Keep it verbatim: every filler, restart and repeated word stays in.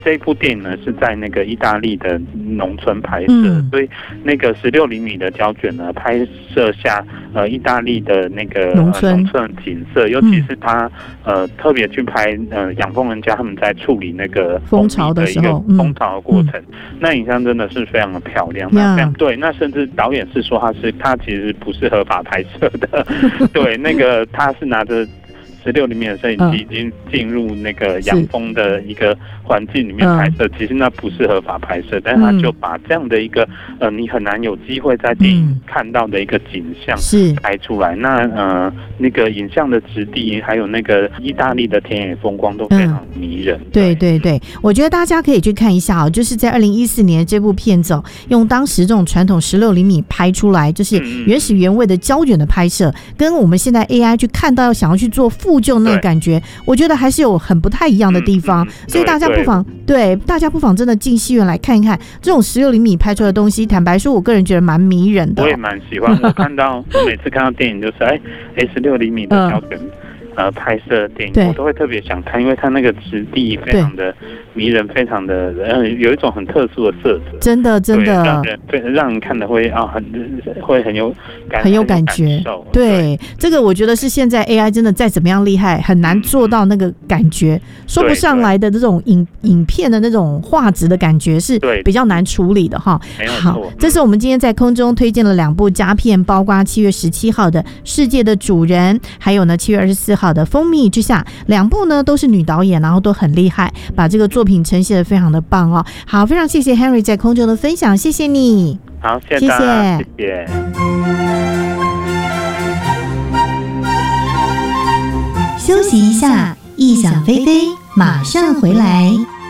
这一部电影呢是在那个意大利的农村拍摄， 嗯、 所以那个十六厘米的胶卷呢拍摄下呃意大利的那个农村、 呃、农村景色，尤其是他、嗯、呃特别去拍呃养蜂人家他们在处理那个蜂巢的时候， 蜂巢的过程，嗯、那影像真的是非常的漂亮。那非常对，那甚至导演是说他是他其实不是合法拍摄的，对，那个他是拿着十六厘米的摄影机已经进入那个养蜂的一个环境里面拍摄，其实那不是合法拍摄，但是他就把这样的一个呃你很难有机会在电影看到的一个景象拍出来。那呃那个影像的质地还有那个意大利的田野风光都非常迷人。 嗯、对对对，我觉得大家可以去看一下哦，就是在二零一四年这部片子、哦、用当时这种传统十六厘米拍出来，就是原始原味的胶卷的拍摄，嗯、跟我们现在 A I 去看到想要去做复旧那个感觉，我觉得还是有很不太一样的地方，嗯、所以大家不妨 对, 对大家不妨真的进戏院来看一看这种十六厘米拍出来的东西。坦白说，我个人觉得蛮迷人的、哦， 我也蛮喜欢。我看到我每次看到电影就是哎，哎十六厘米的胶卷。嗯呃，拍摄电影我都会特别想看，因为它那个质地非常的迷人，非常的呃有一种很特殊的色泽， 真的真的让人对让人看的会啊很会很有感很有感觉。对，这个我觉得是现在 A I 真的再怎么样厉害，很难做到那个感觉，嗯、说不上来的这种影影片的那种画质的感觉是比较难处理的哈。好，这是我们今天在空中推荐了两部佳片，包括七月十七号的《世界的主人》，还有呢七月二十四号的蜂蜜之下，两部呢都是女导演，然后都很厉害，把这个作品呈现得非常的棒哦。好，非常谢谢 Henry 在空中的分享，谢谢你。 好，谢谢大家，谢谢。 休息一下，异想飞飞，马上回来。